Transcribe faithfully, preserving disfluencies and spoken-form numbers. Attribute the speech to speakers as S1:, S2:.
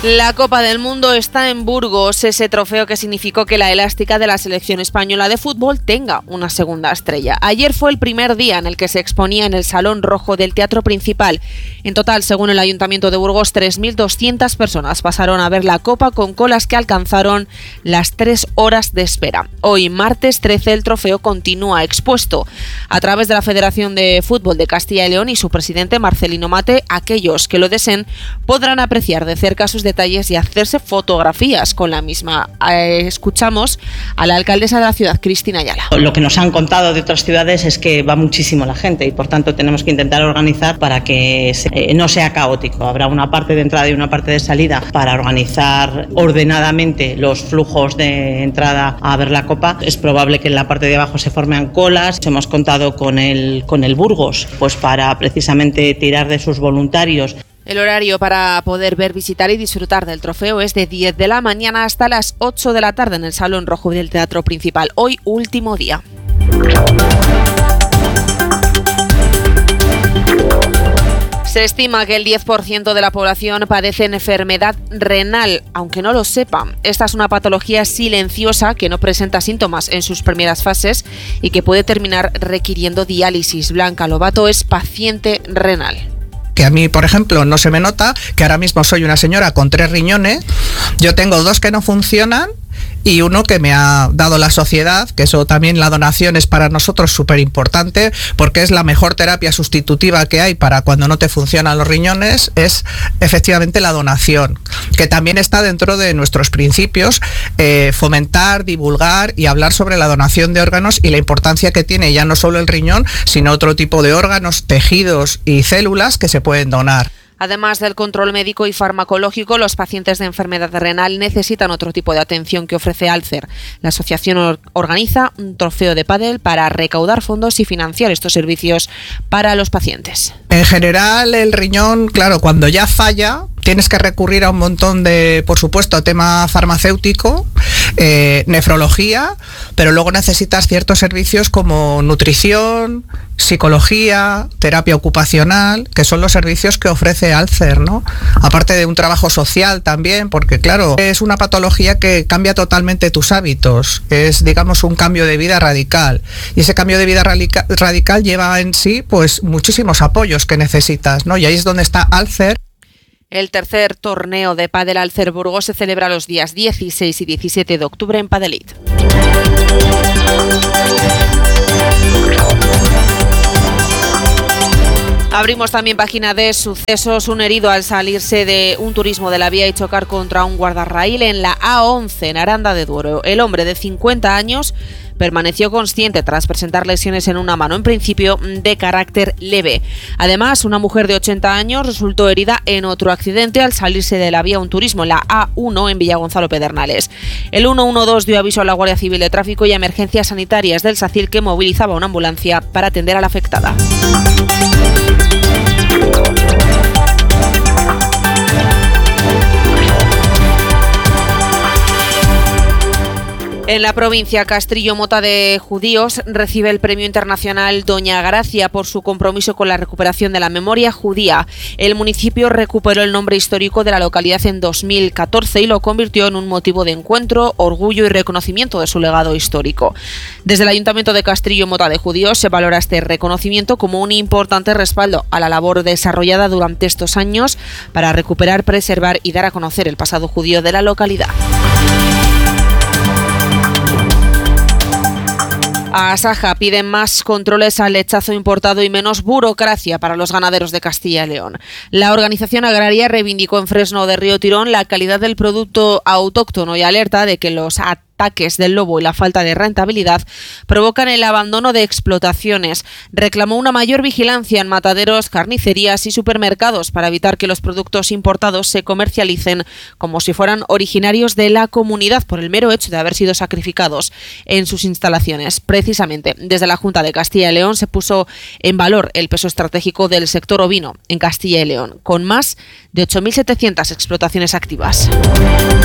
S1: La Copa del Mundo está en Burgos, ese trofeo que significó que la elástica de la selección española de fútbol tenga una segunda estrella. Ayer fue el primer día en el que se exponía en el Salón Rojo del Teatro Principal. En total, según el Ayuntamiento de Burgos, tres mil doscientas personas pasaron a ver la Copa con colas que alcanzaron las tres horas de espera. Hoy, martes trece, el trofeo continúa expuesto. A través de la Federación de Fútbol de Castilla y León y su presidente Marcelino Mate, aquellos que lo deseen podrán apreciar de cerca sus detalles y hacerse fotografías con la misma. Eh, escuchamos a la alcaldesa de la ciudad, Cristina Ayala.
S2: Lo que nos han contado de otras ciudades es que va muchísimo la gente y por tanto tenemos que intentar organizar para que se, eh, no sea caótico. Habrá una parte de entrada y una parte de salida para organizar ordenadamente los flujos de entrada a ver la Copa. Es probable que en la parte de abajo se formen colas. Hemos contado con el, con el Burgos pues para precisamente tirar de sus voluntarios.
S1: El horario para poder ver, visitar y disfrutar del trofeo es de diez de la mañana hasta las ocho de la tarde en el Salón Rojo del Teatro Principal. Hoy, último día. Se estima que el diez por ciento de la población padece enfermedad renal, aunque no lo sepa. Esta es una patología silenciosa que no presenta síntomas en sus primeras fases y que puede terminar requiriendo diálisis. Blanca Lobato es paciente renal.
S3: Que a mí, por ejemplo, no se me nota, que ahora mismo soy una señora con tres riñones, yo tengo dos que no funcionan y uno que me ha dado la sociedad, que eso también, la donación es para nosotros súper importante, porque es la mejor terapia sustitutiva que hay para cuando no te funcionan los riñones, es efectivamente la donación, que también está dentro de nuestros principios, eh, fomentar, divulgar y hablar sobre la donación de órganos y la importancia que tiene ya no solo el riñón, sino otro tipo de órganos, tejidos y células que se pueden donar.
S1: Además del control médico y farmacológico, los pacientes de enfermedad renal necesitan otro tipo de atención que ofrece Alcer. La asociación organiza un trofeo de pádel para recaudar fondos y financiar estos servicios para los pacientes.
S3: En general, el riñón, claro, cuando ya falla, tienes que recurrir a un montón de, por supuesto, tema farmacéutico, eh, nefrología, pero luego necesitas ciertos servicios como nutrición, psicología, terapia ocupacional, que son los servicios que ofrece Alcer, ¿no? Aparte de un trabajo social también, porque claro, es una patología que cambia totalmente tus hábitos, es, digamos, un cambio de vida radical, y ese cambio de vida radica- radical lleva en sí, pues, muchísimos apoyos que necesitas, ¿no? Y ahí es donde está Alcer.
S1: El tercer torneo de pádel Alcer Burgos se celebra los días dieciséis y diecisiete de octubre en Padelit. Abrimos también página de sucesos. Un herido al salirse de un turismo de la vía y chocar contra un guardarraíl en la A once en Aranda de Duero. El hombre de cincuenta años permaneció consciente tras presentar lesiones en una mano, en principio de carácter leve. Además, una mujer de ochenta años resultó herida en otro accidente al salirse de la vía un turismo en la A uno en Villagonzalo Pedernales. El ciento doce dio aviso a la Guardia Civil de Tráfico y a Emergencias Sanitarias del SACIL, que movilizaba una ambulancia para atender a la afectada. En la provincia, Castrillo Mota de Judíos recibe el Premio Internacional Doña Gracia por su compromiso con la recuperación de la memoria judía. El municipio recuperó el nombre histórico de la localidad en dos mil catorce y lo convirtió en un motivo de encuentro, orgullo y reconocimiento de su legado histórico. Desde el Ayuntamiento de Castrillo Mota de Judíos se valora este reconocimiento como un importante respaldo a la labor desarrollada durante estos años para recuperar, preservar y dar a conocer el pasado judío de la localidad. A Asaja piden más controles al lechazo importado y menos burocracia para los ganaderos de Castilla y León. La organización agraria reivindicó en Fresno de Río Tirón la calidad del producto autóctono y alerta de que los ataques del lobo y la falta de rentabilidad provocan el abandono de explotaciones. Reclamó una mayor vigilancia en mataderos, carnicerías y supermercados para evitar que los productos importados se comercialicen como si fueran originarios de la comunidad por el mero hecho de haber sido sacrificados en sus instalaciones. Precisamente, desde la Junta de Castilla y León se puso en valor el peso estratégico del sector ovino en Castilla y León, con más de ocho mil setecientas explotaciones activas.